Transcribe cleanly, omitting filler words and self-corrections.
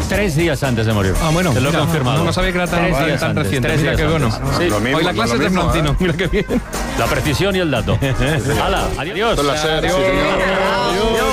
3 días antes de morir. Ah, bueno. Te lo he confirmado. No sabía que era tan reciente. Mira qué bueno. Sí. Hoy la clase es de Francino. Mira qué bien. La precisión y el dato. ¡Hala! ¡Adiós! Son las series, sí, señor. Adiós.